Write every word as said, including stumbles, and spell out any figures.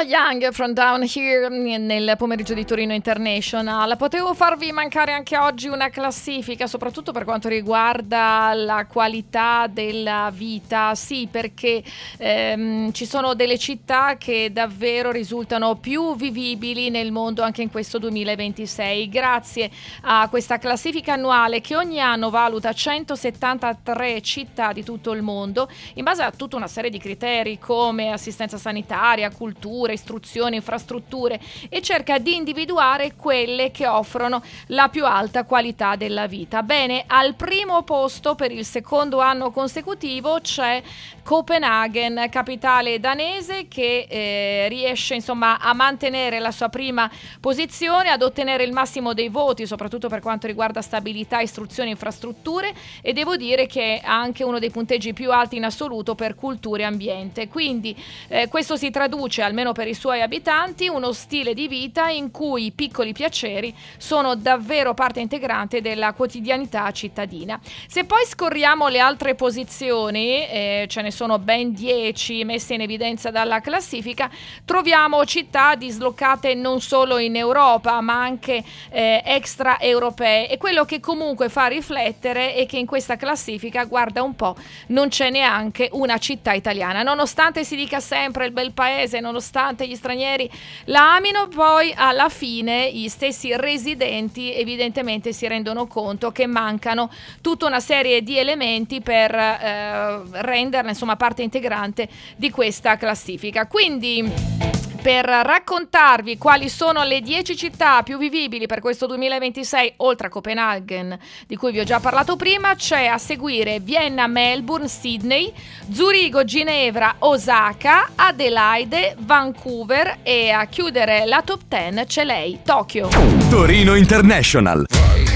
Young from Down Here nel pomeriggio di Torino International. Potevo farvi mancare anche oggi una classifica, soprattutto per quanto riguarda la qualità della vita. Sì, perché ehm, ci sono delle città che davvero risultano più vivibili nel mondo anche in questo duemilaventisei, grazie a questa classifica annuale che ogni anno valuta centosettantatré città di tutto il mondo in base a tutta una serie di criteri come assistenza sanitaria, cultura, istruzione, infrastrutture, e cerca di individuare quelle che offrono la più alta qualità della vita. Bene, al primo posto per il secondo anno consecutivo c'è Copenaghen, capitale danese, che eh, riesce insomma a mantenere la sua prima posizione, ad ottenere il massimo dei voti, soprattutto per quanto riguarda stabilità, istruzione, infrastrutture, e devo dire che ha anche uno dei punteggi più alti in assoluto per cultura e ambiente. Quindi eh, questo si traduce, almeno per i suoi abitanti, uno stile di vita in cui i piccoli piaceri sono davvero parte integrante della quotidianità cittadina. Se poi scorriamo le altre posizioni, eh, ce ne sono ben dieci messe in evidenza dalla classifica, troviamo città dislocate non solo in Europa ma anche eh, extraeuropee, e quello che comunque fa riflettere è che in questa classifica, guarda un po', non c'è neanche una città italiana, nonostante si dica sempre il bel paese, nonostante gli stranieri la amino, poi alla fine gli stessi residenti evidentemente si rendono conto che mancano tutta una serie di elementi per eh, renderne insomma parte integrante di questa classifica. Quindi, per raccontarvi quali sono le dieci città più vivibili per questo duemilaventisei, oltre a Copenaghen, di cui vi ho già parlato prima, c'è a seguire Vienna, Melbourne, Sydney, Zurigo, Ginevra, Osaka, Adelaide, Vancouver, e a chiudere la top dieci c'è lei, Tokyo. Torino International.